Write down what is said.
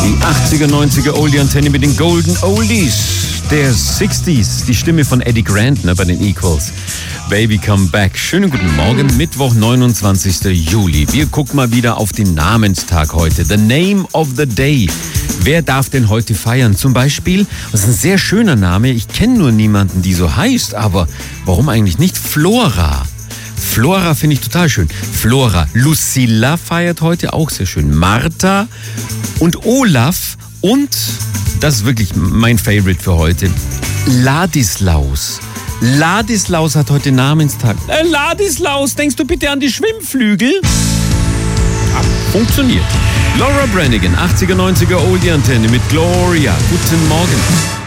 Die 80er, 90er Oldie-Antenne mit den Golden Oldies der 60s. Die Stimme von Eddie Grant bei den Equals. Baby Come Back. Schönen guten Morgen, Mittwoch, 29. Juli. Wir gucken mal wieder auf den Namenstag heute. The Name of the Day. Wer darf denn heute feiern? Zum Beispiel, das ist ein sehr schöner Name. Ich kenne nur niemanden, die so heißt, aber warum eigentlich nicht? Flora. Flora finde ich total schön. Flora. Lucilla feiert heute auch sehr schön. Martha und Olaf und, das ist wirklich mein Favorite für heute, Ladislaus. Ladislaus hat heute Namenstag. Ladislaus, denkst du bitte an die Schwimmflügel? Ja, funktioniert. Laura Branigan, 80er, 90er Oldie-Antenne mit Gloria. Guten Morgen.